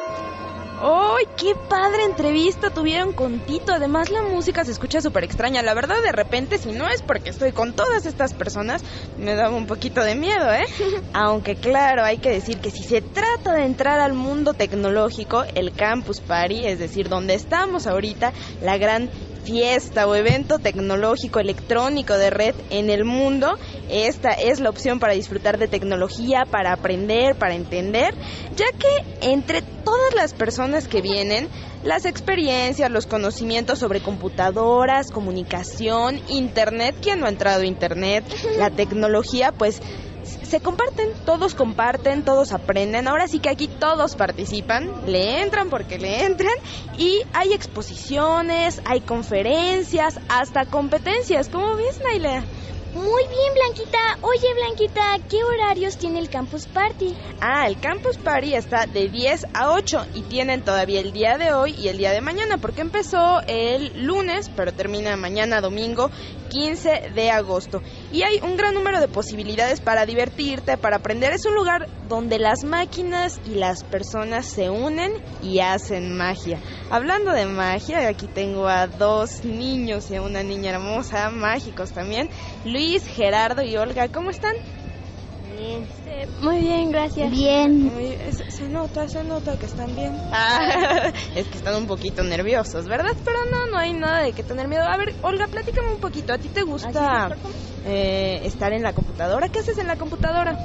¡Ay, qué padre entrevista tuvieron con Tito! Además, la música se escucha súper extraña. La verdad, de repente, si no es porque estoy con todas estas personas, me daba un poquito de miedo, ¿eh? Aunque, claro, hay que decir que si se trata de entrar al mundo tecnológico, el Campus Party, es decir, donde estamos ahorita, la gran fiesta o evento tecnológico electrónico de red en el mundo, esta es la opción para disfrutar de tecnología, para aprender, para entender, ya que entre todas las personas que vienen, las experiencias, los conocimientos sobre computadoras, comunicación, internet, ¿quién no ha entrado a internet? La tecnología, pues se comparten, todos aprenden. Ahora sí que aquí todos participan, le entran porque le entran, y hay exposiciones, hay conferencias, hasta competencias. ¿Cómo ves, Nailea? Muy bien, Blanquita. Oye, Blanquita, ¿qué horarios tiene el Campus Party? El Campus Party está de 10 a 8 y tienen todavía el día de hoy y el día de mañana, porque empezó el lunes, pero termina mañana domingo 15 de agosto. Y hay un gran número de posibilidades para divertirte, para aprender. Es un lugar donde las máquinas y las personas se unen y hacen magia. Hablando de magia, aquí tengo a 2 niños y a una niña hermosa, mágicos también. Luis, Gerardo y Olga, ¿cómo están? Bien. Muy bien, gracias. Bien. Se nota que están bien. Es que están un poquito nerviosos, ¿verdad? Pero no hay nada de que tener miedo. A ver, Olga, platícame un poquito. ¿A ti te gusta estar en la computadora? ¿Qué haces en la computadora?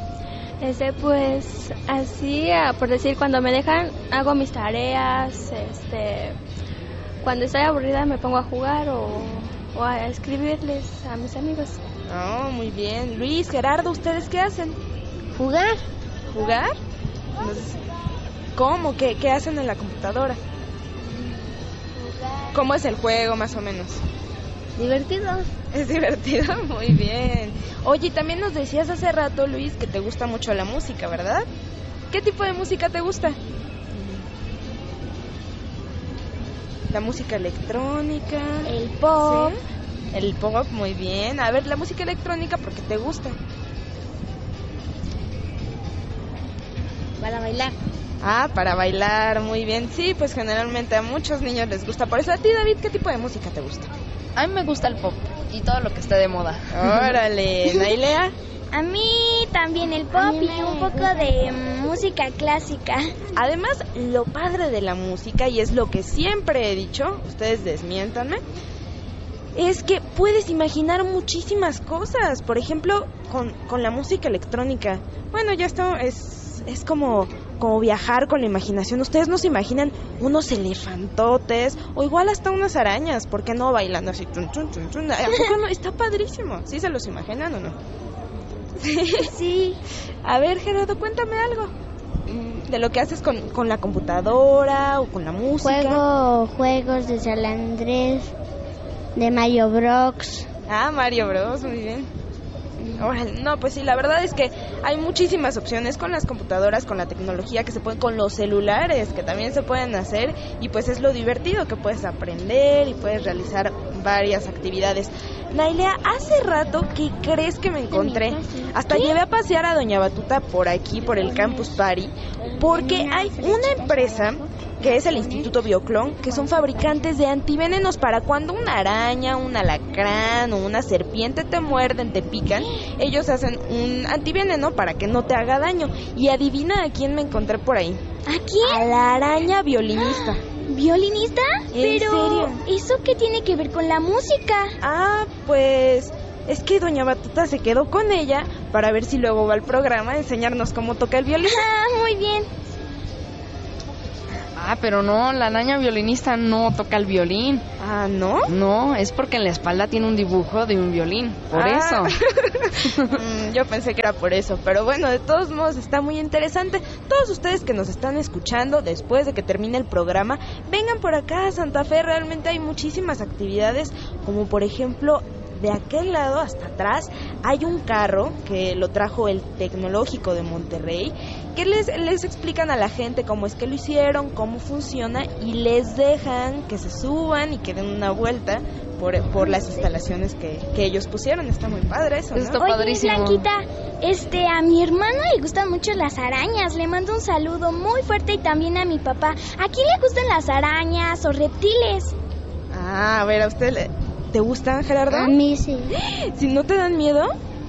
Pues así, por decir, cuando me dejan, hago mis tareas, cuando estoy aburrida me pongo a jugar o a escribirles a mis amigos. Oh, muy bien. Luis, Gerardo, ¿ustedes qué hacen? ¿Jugar? ¿Jugar? ¿Cómo? ¿Qué hacen en la computadora? Jugar. ¿Cómo es el juego, más o menos? Divertido. ¿Es divertido? Muy bien. Oye, también nos decías hace rato, Luis, que te gusta mucho la música, ¿verdad? ¿Qué tipo de música te gusta? La música electrónica. El pop. ¿Sí? El pop, muy bien. A ver, la música electrónica, ¿por qué te gusta? Para bailar. Para bailar, muy bien. Sí, pues generalmente a muchos niños les gusta. Por eso, a ti, David, ¿qué tipo de música te gusta? A mí me gusta el pop y todo lo que esté de moda. Órale, ¿Nailea? A mí también el pop y un poco de música clásica. Además, lo padre de la música, y es lo que siempre he dicho, ustedes desmiéntanme, es que puedes imaginar muchísimas cosas. Por ejemplo, con la música electrónica. Bueno, ya esto es como viajar con la imaginación. Ustedes no se imaginan unos elefantotes o igual hasta unas arañas, ¿por qué no? Bailando así, chun, chun, chun, chun. ¿A poco no? Está padrísimo. ¿Sí se los imaginan o no? Sí. A ver, Gerardo, cuéntame algo de lo que haces con la computadora o con la música. Juego juegos de San Andrés, de Mario Bros. Mario Bros, muy bien. Órale, no, pues sí, la verdad es que hay muchísimas opciones con las computadoras, con la tecnología que se pueden, con los celulares que también se pueden hacer, y pues es lo divertido que puedes aprender y puedes realizar varias actividades. Nailea, hace rato, ¿qué crees que me encontré? Hasta llevé a pasear a Doña Batuta por aquí, por el Campus Party, porque hay una empresa que es el Instituto Bioclon, que son fabricantes de antivenenos para cuando una araña, un alacrán o una serpiente te muerden, te pican. Ellos hacen un antiveneno para que no te haga daño. Y adivina a quién me encontré por ahí. ¿A quién? A la araña violinista. ¿Violinista? ¿En serio? ¿Eso qué tiene que ver con la música? Pues es que Doña Batuta se quedó con ella para ver si luego va al programa a enseñarnos cómo toca el violín. Muy bien. Pero no, la araña violinista no toca el violín. ¿No? No, es porque en la espalda tiene un dibujo de un violín, por eso. Yo pensé que era por eso, pero bueno, de todos modos está muy interesante. Todos ustedes que nos están escuchando después de que termine el programa, vengan por acá a Santa Fe. Realmente hay muchísimas actividades, como por ejemplo, de aquel lado hasta atrás hay un carro que lo trajo el Tecnológico de Monterrey, que les explican a la gente cómo es que lo hicieron, cómo funciona, y les dejan que se suban y que den una vuelta por las instalaciones que ellos pusieron. Está muy padre eso, ¿no? Está Oye, padrísimo. Blanquita, a mi hermano le gustan mucho las arañas. Le mando un saludo muy fuerte y también a mi papá. ¿A quién le gustan las arañas o reptiles? Ah, a ver, ¿a usted te gustan, Gerardo? A mí sí, ¿Si no te dan miedo?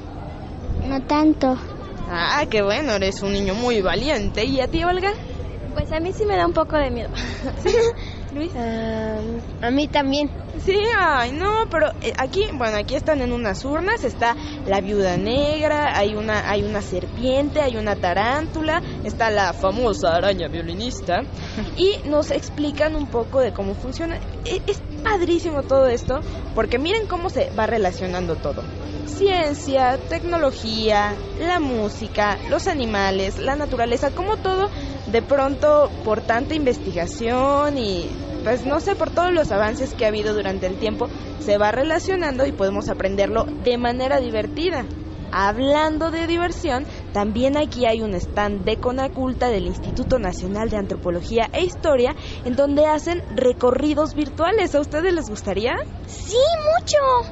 no tanto. Ah, qué bueno, eres un niño muy valiente. ¿Y a ti, Olga? Pues a mí sí me da un poco de miedo. Luis. A mí también. Sí, ay, no, pero aquí están en unas urnas, está la viuda negra, hay una serpiente, hay una tarántula, está la famosa araña violinista, y nos explican un poco de cómo funciona. Es padrísimo todo esto, porque miren cómo se va relacionando todo. Ciencia, tecnología, la música, los animales, la naturaleza, como todo, de pronto, por tanta investigación y, pues no sé, por todos los avances que ha habido durante el tiempo, se va relacionando y podemos aprenderlo de manera divertida. Hablando de diversión, también aquí hay un stand de Conaculta del Instituto Nacional de Antropología e Historia, en donde hacen recorridos virtuales. ¿A ustedes les gustaría? Sí, mucho.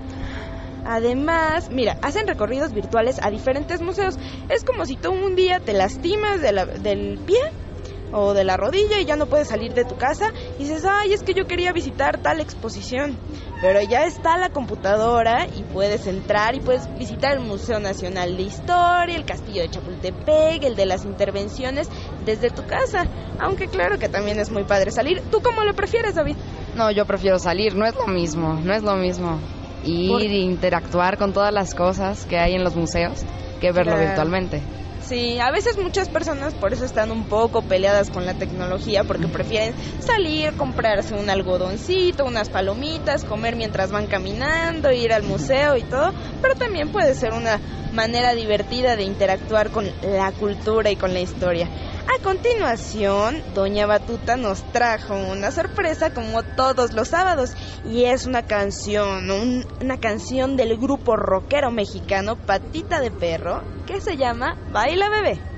Además, mira, hacen recorridos virtuales a diferentes museos. Es como si tú un día te lastimas del pie o de la rodilla y ya no puedes salir de tu casa y dices, ay, es que yo quería visitar tal exposición, pero ya está la computadora y puedes entrar y puedes visitar el Museo Nacional de Historia, el Castillo de Chapultepec, el de las intervenciones desde tu casa, aunque claro que también es muy padre salir. ¿Tú cómo lo prefieres, David? No, yo prefiero salir, no es lo mismo ir e interactuar con todas las cosas que hay en los museos que verlo virtualmente. Sí, a veces muchas personas por eso están un poco peleadas con la tecnología, porque prefieren salir, comprarse un algodoncito, unas palomitas, comer mientras van caminando, ir al museo y todo, pero también puede ser una manera divertida de interactuar con la cultura y con la historia. A continuación, Doña Batuta nos trajo una sorpresa como todos los sábados, y es una canción del grupo rockero mexicano Patita de Perro, que se llama Baila Bebé.